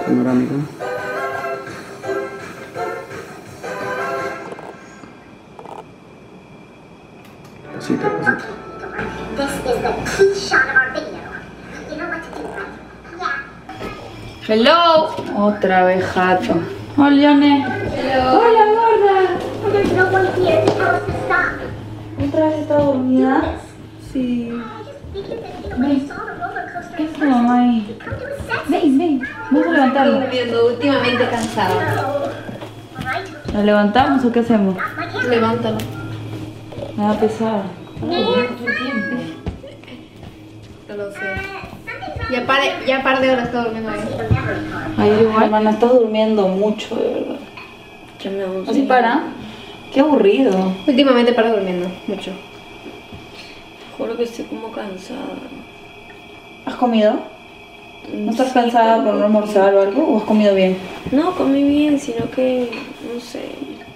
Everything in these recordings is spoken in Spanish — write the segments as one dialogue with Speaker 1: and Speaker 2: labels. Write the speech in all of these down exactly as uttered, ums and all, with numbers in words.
Speaker 1: Panorámica. Pasita, pasita.
Speaker 2: This is the key shot of our video. You know what to do, right? Yeah.
Speaker 3: Hello. Otra vez jato. Hola, Yane.
Speaker 2: Hello.
Speaker 3: Hola, gorda.
Speaker 2: There's no one here to tell us to stop.
Speaker 3: ¿Otra vez está dormida? Sí. Ven. ¿Qué es tu mamá ahí? Ven, ven. Vamos a levantarla.
Speaker 4: Durmiendo, últimamente cansado.
Speaker 3: ¿La levantamos o qué hacemos?
Speaker 4: Levántalo.
Speaker 3: Me va a pesar.
Speaker 4: No lo sé. Ya par, ya par de horas está durmiendo ahí.
Speaker 3: Ay, igual. Hermana, estás durmiendo mucho, de verdad.
Speaker 4: Ya me aburrí.
Speaker 3: ¿Así para? Qué aburrido.
Speaker 4: Últimamente paro durmiendo mucho.
Speaker 5: Juro que estoy como cansada.
Speaker 3: ¿Has comido? ¿No estás cansada por no almorzar o algo? ¿O has comido bien?
Speaker 5: No, comí bien, sino que, no sé.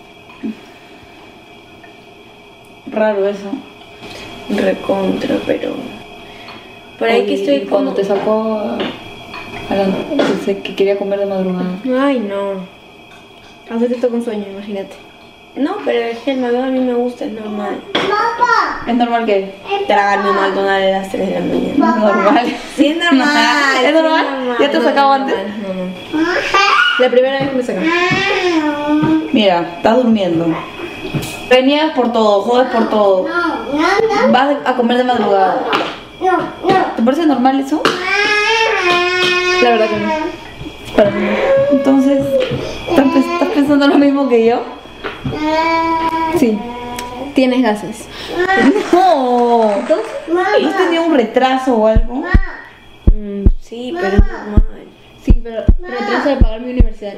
Speaker 3: Raro eso.
Speaker 5: Recontra, pero... Por ahí que estoy como...
Speaker 3: Cuando te sacó a la... Pensé que quería comer de madrugada.
Speaker 4: Ay, no. A veces estoy con sueño, imagínate.
Speaker 5: No, pero es que el McDonald's a mí me gusta, es normal.
Speaker 3: ¿Es normal qué?
Speaker 5: Tragarme un McDonald's a las tres de la mañana.
Speaker 3: Es normal.
Speaker 5: Sí, es normal.
Speaker 3: ¿Es normal? ¿Ya te has sacado antes?
Speaker 4: No, no. La primera vez que me sacaron.
Speaker 3: Mira, estás durmiendo. Venías por todo, jodes por todo. Vas a comer de madrugada. ¿Te parece normal eso?
Speaker 4: La verdad que no.
Speaker 3: Para mí. Entonces, ¿estás pens- estás pensando lo mismo que yo?
Speaker 4: Sí. Tienes gases.
Speaker 3: No. ¿No has tenido un retraso o algo?
Speaker 5: Mm, sí, pero es normal.
Speaker 4: Sí, pero retraso de pagar mi universidad.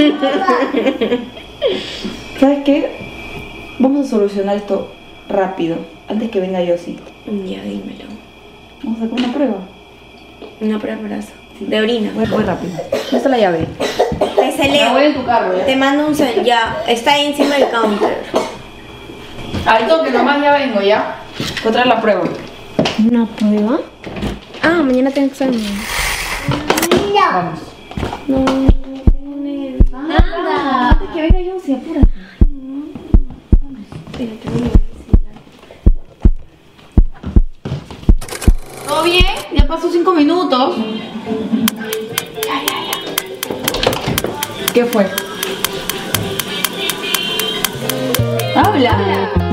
Speaker 3: ¿Sabes qué? Vamos a solucionar esto rápido, antes que venga Yossi.
Speaker 5: Ya, dímelo.
Speaker 3: Vamos a sacar una prueba.
Speaker 5: Una prueba de brazo. De orina.
Speaker 3: Muy, muy rápido. ¿Dónde está la llave?
Speaker 5: Te celebro.
Speaker 3: en tu carro,
Speaker 5: Te mando un cel. Ya, está ahí encima del counter.
Speaker 3: Alto, que nomás ya vengo, ¿ya? Voy a traer la prueba.
Speaker 4: ¿Una prueba? Ah, mañana tengo examen.
Speaker 3: Vamos.
Speaker 4: No,
Speaker 3: ¡Anda! Antes que venga Yossi, apúrate. ¿Todo bien? Ya pasó cinco minutos. Ya, ya, ya. ¿Qué fue? Habla.